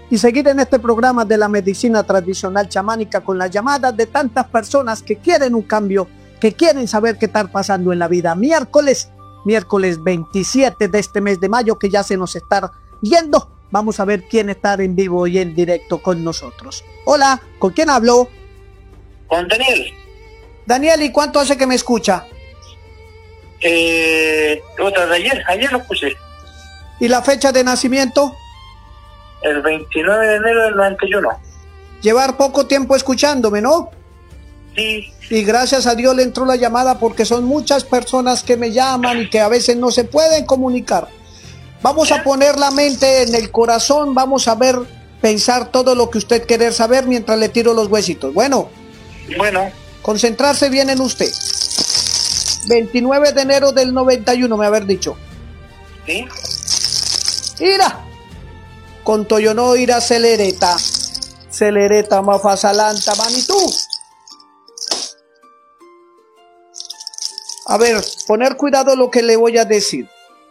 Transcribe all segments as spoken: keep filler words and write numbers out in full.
y seguir en este programa de la medicina tradicional chamánica con las llamadas de tantas personas que quieren un cambio, que quieren saber qué está pasando en la vida. Miércoles, miércoles veintisiete de este mes de mayo, que ya se nos está yendo. Vamos a ver quién está en vivo y en directo con nosotros. Hola, ¿con quién hablo? Con Daniel. Daniel, ¿y cuánto hace que me escucha? Eh, otra de ayer, ayer lo puse. ¿Y la fecha de nacimiento? El veintinueve de enero del noventa y uno. Llevar poco tiempo escuchándome, ¿no? Sí. Y gracias a Dios le entró la llamada, porque son muchas personas que me llaman y que a veces no se pueden comunicar. Vamos a poner la mente en el corazón, vamos a ver, pensar todo lo que usted quiere saber mientras le tiro los huesitos. Bueno. Bueno. Concentrarse bien en usted. veintinueve de enero del noventa y uno, me haber dicho. Sí. Ira. Con Toyono ira celereta. Celereta mafasalanta manitú. A ver, poner cuidado lo que le voy a decir.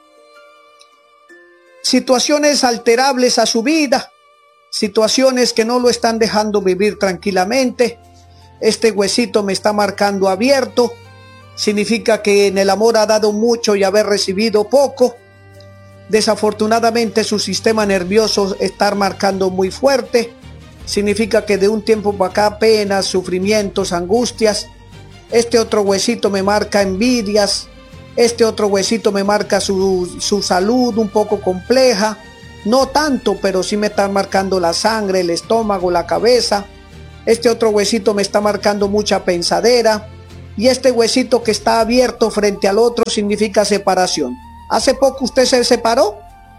Situaciones alterables a su vida, situaciones que no lo están dejando vivir tranquilamente. Este huesito me está marcando abierto, significa que en el amor ha dado mucho y haber recibido poco. Desafortunadamente su sistema nervioso está marcando muy fuerte, significa que de un tiempo para acá penas, sufrimientos, angustias. Este otro huesito me marca envidias. Este otro huesito me marca su, su salud un poco compleja. No tanto, pero sí me están marcando la sangre, el estómago, la cabeza. Este otro huesito me está marcando mucha pensadera. Y este huesito que está abierto frente al otro significa separación. ¿Hace poco usted se separó?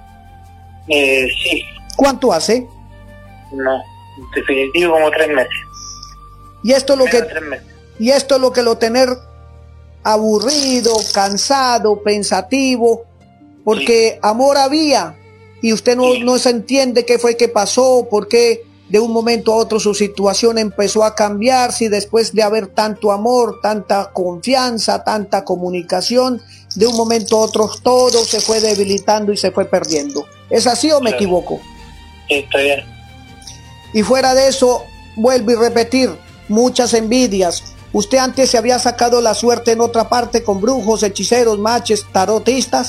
Eh, sí. ¿Cuánto hace? No, definitivo como tres meses. Y esto es lo Menos que... tres meses. Y esto es lo que lo tener aburrido, cansado, pensativo, porque sí. Amor había y usted no, sí. no se entiende qué fue que pasó, por qué de un momento a otro su situación empezó a cambiar, si después de haber tanto amor, tanta confianza, tanta comunicación, de un momento a otro todo se fue debilitando y se fue perdiendo. ¿Es así o me claro. equivoco? Sí, está bien. Y fuera de eso, vuelvo y repetir, muchas envidias. ¿Usted antes se había sacado la suerte en otra parte con brujos, hechiceros, maches, tarotistas?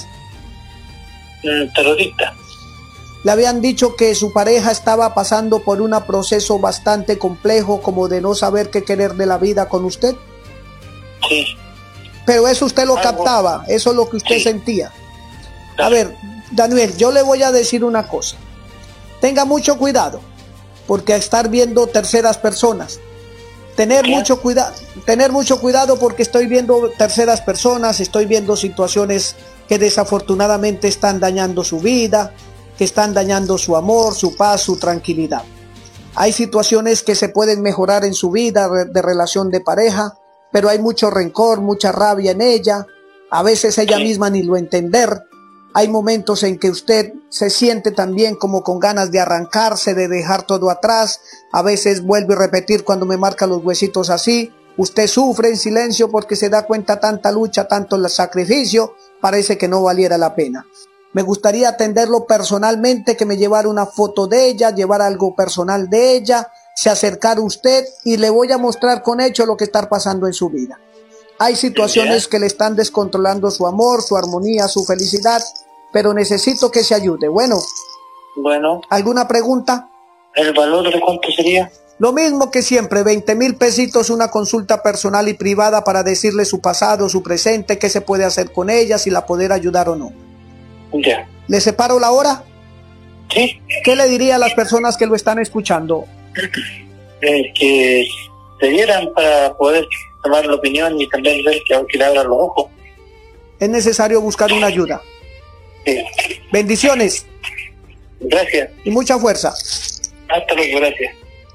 Mm, tarotista. Le habían dicho que su pareja estaba pasando por un proceso bastante complejo, como de no saber qué querer de la vida con usted. Sí. Pero eso usted lo Algo. captaba, eso es lo que usted sí. sentía. Claro. A ver, Daniel, yo le voy a decir una cosa. Tenga mucho cuidado, porque a estar viendo terceras personas. Tener ¿Qué? mucho cuidado, tener mucho cuidado porque estoy viendo terceras personas, estoy viendo situaciones que desafortunadamente están dañando su vida, que están dañando su amor, su paz, su tranquilidad. Hay situaciones que se pueden mejorar en su vida de relación de pareja, pero hay mucho rencor, mucha rabia en ella, a veces ella Sí. misma ni lo entender. Hay momentos en que usted se siente también como con ganas de arrancarse, de dejar todo atrás. A veces vuelvo a repetir cuando me marcan los huesitos así. Usted sufre en silencio porque se da cuenta tanta lucha, tanto el sacrificio, parece que no valiera la pena. Me gustaría atenderlo personalmente, que me llevara una foto de ella, llevar algo personal de ella, se acercara a usted y le voy a mostrar con hechos lo que está pasando en su vida. Hay situaciones ¿Ya? que le están descontrolando su amor, su armonía, su felicidad, pero necesito que se ayude. Bueno, Bueno, ¿alguna pregunta? ¿el valor de cuánto sería? Lo mismo que siempre, veinte mil pesitos, una consulta personal y privada para decirle su pasado, su presente, qué se puede hacer con ella, si la poder ayudar o no. Ya. ¿Le separo la hora? Sí. ¿Qué le diría a las personas que lo están escuchando? Eh, que se dieran para poder tomar la opinión y también ver que, que le abran los ojos. Es necesario buscar una ayuda. Sí. Bendiciones Gracias. y mucha fuerza. Hasta luego, gracias.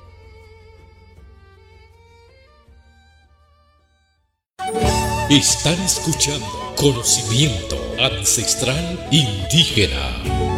Están escuchando Conocimiento Ancestral Indígena.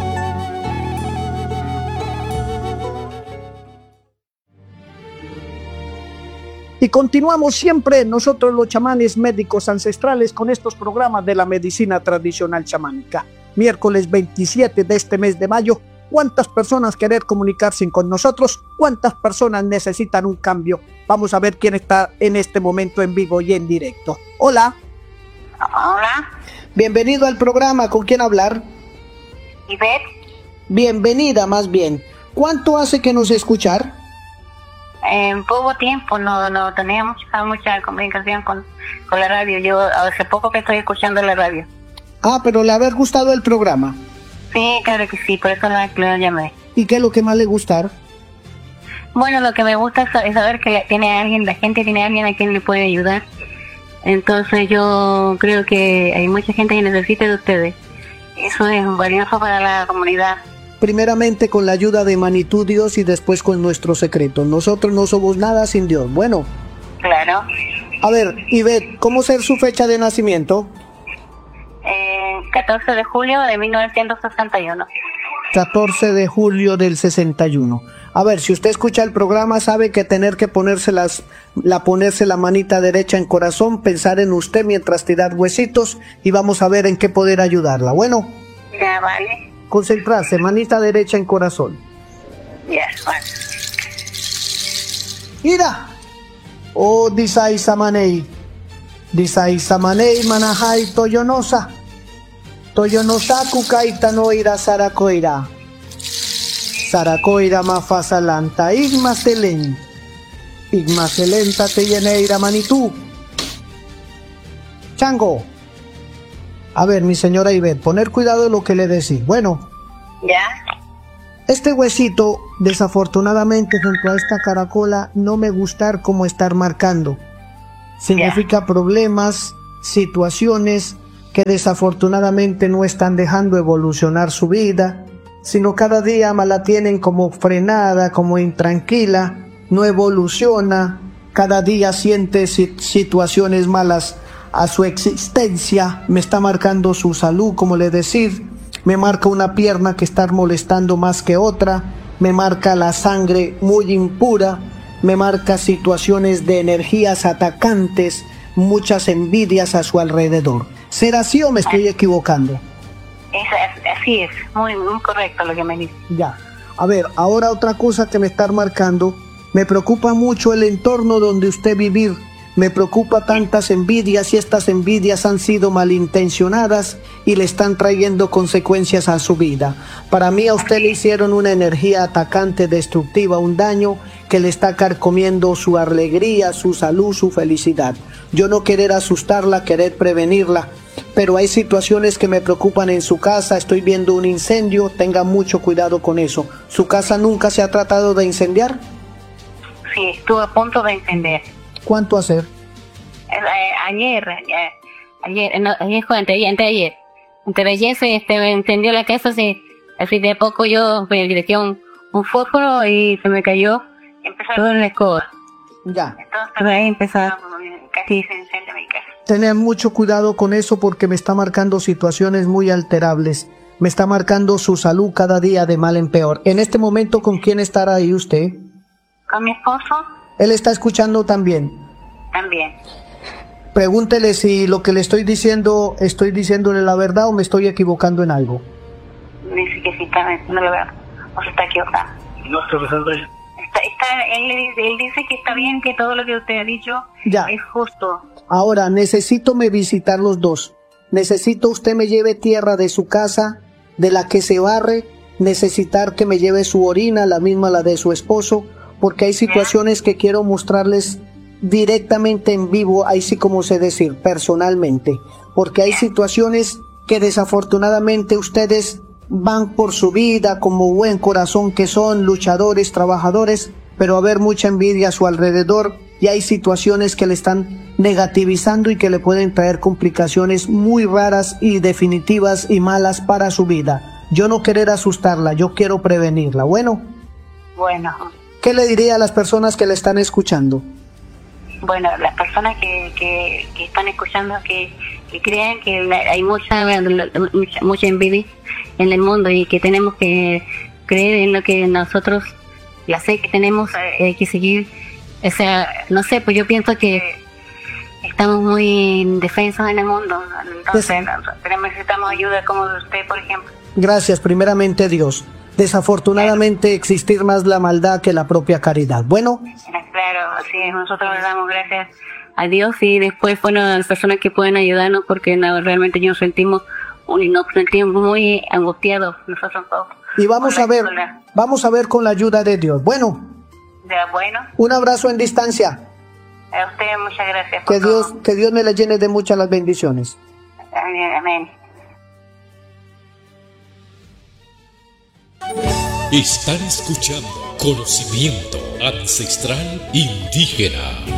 Y continuamos siempre nosotros los chamanes médicos ancestrales con estos programas de la medicina tradicional chamánica. Miércoles veintisiete de este mes de mayo, ¿Cuántas personas quieren comunicarse con nosotros? ¿Cuántas personas necesitan un cambio? Vamos a ver quién está en este momento en vivo y en directo. Hola. Hola. Bienvenido al programa. ¿Con quién hablar? Ivette. Bienvenida, más bien. ¿Cuánto hace que nos escuchar? En poco tiempo, no, no tenía mucha, mucha comunicación con, con la radio. Yo hace poco que estoy escuchando la radio. Ah, pero le haber gustado el programa. Sí, claro que sí, por eso la, la llamé. ¿Y qué es lo que más le gusta? Bueno, lo que me gusta es saber que tiene alguien, la gente tiene alguien a quien le puede ayudar. Entonces yo creo que hay mucha gente que necesita de ustedes. Eso es valioso para la comunidad. Primeramente con la ayuda de Manitou Dios y después con nuestro secreto. Nosotros no somos nada sin Dios. Bueno. Claro. A ver, Ivette, ¿cómo es su fecha de nacimiento? Eh, catorce de julio de mil novecientos sesenta y uno. catorce de julio del sesenta y uno. A ver, si usted escucha el programa, sabe que tener que ponerse, las, la, ponerse la manita derecha en corazón, pensar en usted mientras tirar huesitos y vamos a ver en qué poder ayudarla. Bueno. Ya, vale. Concentrarse, manita derecha en corazón. Ya, vale. Mira. Oh, disai samanei. Disai samanei manahai toyonosa. Toyonosa kukaita no ira sarakoira. Sarakoira mafasalanta igmaselen. Igmaselenta te lleneira Manitou. Chango. A ver, mi señora Ivette, poner cuidado en lo que le decís. Bueno. Ya. Este huesito, desafortunadamente, junto a esta caracola, no me gustar como estar marcando. Significa yeah. problemas, situaciones que desafortunadamente no están dejando evolucionar su vida, sino cada día más la tienen como frenada, como intranquila, no evoluciona, cada día siente situaciones malas a su existencia, me está marcando su salud, como le decir, me marca una pierna que está molestando más que otra, me marca la sangre muy impura, me marca situaciones de energías atacantes, muchas envidias a su alrededor. ¿Será así o me estoy equivocando? Es, así es, muy, muy correcto lo que me dice. Ya, a ver, ahora otra cosa que me está marcando, me preocupa mucho el entorno donde usted vivir. Me preocupa tantas envidias y estas envidias han sido malintencionadas y le están trayendo consecuencias a su vida. Para mí a usted le hicieron una energía atacante, destructiva, un daño que le está carcomiendo su alegría, su salud, su felicidad. Yo no querer asustarla, querer prevenirla, pero hay situaciones que me preocupan en su casa. Estoy viendo un incendio, tenga mucho cuidado con eso. ¿Su casa nunca se ha tratado de incendiar? Sí, estuvo a punto de incendiar. ¿Cuánto hacer? Eh, ayer, eh, ayer, no, ayer fue anteayer, anteayer. Anteayer se este, encendió la casa, así, así de poco yo me direcé un, un fósforo y se me cayó, empezó todo en la escoba. Ya. Entonces ahí empezó, casi se incendia mi casa. Tener mucho cuidado con eso porque me está marcando situaciones muy alterables. Me está marcando su salud cada día de mal en peor. En este momento, ¿con quién estará ahí usted? Con mi esposo. Él está escuchando también. También. Pregúntele si lo que le estoy diciendo, estoy diciéndole la verdad o me estoy equivocando en algo. Dice que sí, está, no lo veo. O se está equivocando. No, profesor. Está, está, él, él dice que está bien, que todo lo que usted ha dicho ya. Es justo. Ahora, necesito me visitar los dos. Necesito usted me lleve tierra de su casa, de la que se barre. Necesitar que me lleve su orina, la misma la de su esposo. Porque hay situaciones que quiero mostrarles directamente en vivo, ahí sí como sé decir, personalmente. Porque hay situaciones que desafortunadamente ustedes van por su vida como buen corazón que son, luchadores, trabajadores, pero a haber mucha envidia a su alrededor y hay situaciones que le están negativizando y que le pueden traer complicaciones muy raras y definitivas y malas para su vida. Yo no querer asustarla, yo quiero prevenirla. Bueno. Bueno. ¿Qué le diría a las personas que le están escuchando? Bueno, las personas que, que, que están escuchando, que, que creen que la, hay mucha, mucha mucha envidia en el mundo y que tenemos que creer en lo que nosotros, la fe que tenemos, hay eh, que seguir. O sea, no sé, pues yo pienso que estamos muy indefensos en el mundo, entonces pues, necesitamos ayuda como de usted, por ejemplo. Gracias, primeramente Dios. desafortunadamente existir más la maldad que la propia caridad. Bueno. Claro, así es, nosotros le damos gracias a Dios y después, bueno, a las personas que pueden ayudarnos porque no, realmente nos sentimos, nos sentimos muy angustiados nosotros todos. Y vamos a ver, sola. vamos a ver con la ayuda de Dios. Bueno. Ya, bueno. Un abrazo en distancia. A usted muchas gracias. Que Dios, todo. que Dios me la llene de muchas las bendiciones. Amén, amén. Están escuchando Conocimiento Ancestral Indígena.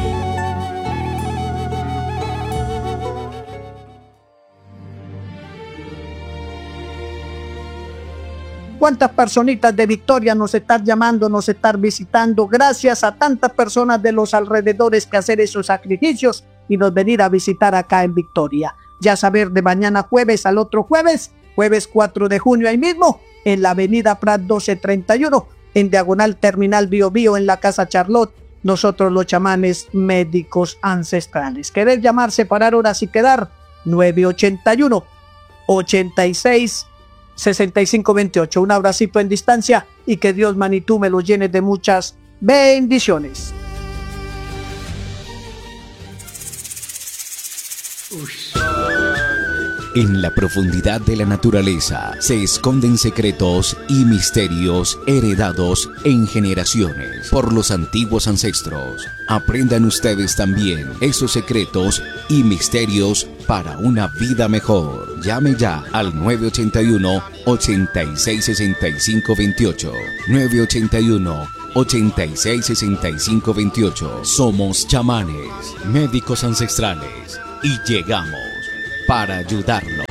¿Cuántas personitas de Victoria nos están llamando, nos están visitando? Gracias a tantas personas de los alrededores que hacer esos sacrificios y nos venir a visitar acá en Victoria. Ya saber, de mañana jueves al otro jueves, jueves cuatro de junio ahí mismo, en la avenida Prat doce treinta y uno, en diagonal Terminal Bio Bio, en la Casa Charlotte, nosotros los chamanes médicos ancestrales. ¿Querer llamar, separar horas y quedar? nueve ochenta y uno, ochenta y seis, sesenta y cinco veintiocho. Un abracito en distancia y que Dios, Manitú, me los llene de muchas bendiciones. En la profundidad de la naturaleza se esconden secretos y misterios heredados en generaciones por los antiguos ancestros. Aprendan ustedes también esos secretos y misterios para una vida mejor. Llame ya al nueve ochenta y uno, ochenta y seis, sesenta y cinco veintiocho. nueve ochenta y uno, ochenta y seis, sesenta y cinco veintiocho. Somos chamanes, médicos ancestrales y llegamos para ayudarlo.